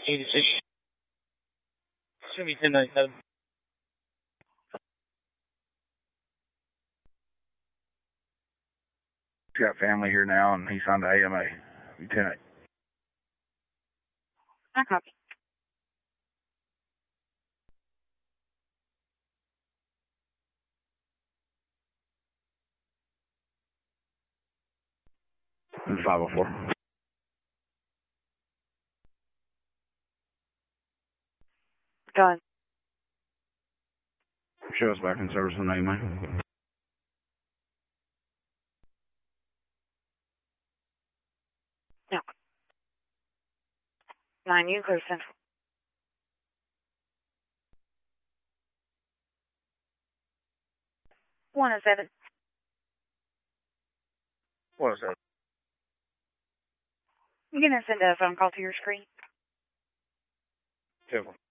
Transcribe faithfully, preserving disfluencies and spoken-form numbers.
eighty-six. Should be ten ninety-seven. He's got family here now, and he signed the A M A. Lieutenant. I copy. five oh four. Done. Show us back in service on A M A. No. Nine, you clear central. One is seven. What is that? You gonna send a phone call to your screen? Two.